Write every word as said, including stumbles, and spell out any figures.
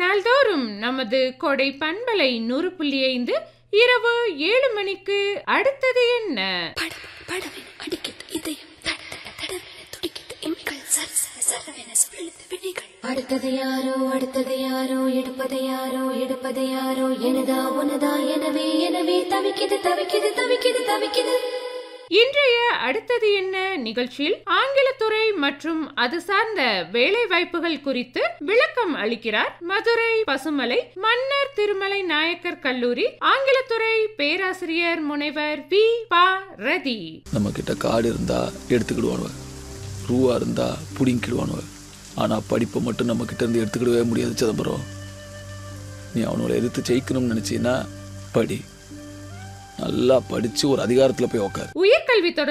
நாள்தோறும் நமது கொடை பண்பலை நூறு புள்ளி ஐந்து இரவு ஏழு மணிக்கு அடுத்தது என்ன படம் படவென அடிக்கிது இதயம் தடதட தடவென துடிக்கிது எண்கள் சரசர சரவென சுழலுது விழிகள். அடுத்தது யாரோ அடுத்தது யாரோ எடுப்பது யாரோ எடுப்பது யாரோ எனதா உனதா எனவே எனவே தவிக்கிது தவிக்கிது தவிக்கிது தவிக்கிது. இன்றைய அடுத்தது என்ன நிகழ்ச்சியில் ஆங்கிலத்துறை மற்றும் அது சார்ந்த வேலை வாய்ப்புகள் குறித்து விளக்கம் அளிக்கிறார் மதுரை பசுமலை மன்னர் திருமலை நாயக்கர் கல்லூரி ஆங்கிலத்துறை பேராசிரியர் முனைவர் வி பா ரதி. நம்ம கிட்ட காடு இருந்தா எடுத்துக்கிடுவானுவ, ரூவா இருந்தா புடிங்கிடுவானுவ. ஆனா படிப்பை மட்டும் நம்ம கிட்ட இருந்து எடுத்துக்கிடவே முடியாது சிதம்பரம். நீ அவனோட எதிர்த்து ஜெயிக்கணும்னு நினைச்சீன்னா படி, நல்லா படிச்சு ஒரு அதிகாரத்துல போய் உட்காரு. உயர்கல்வி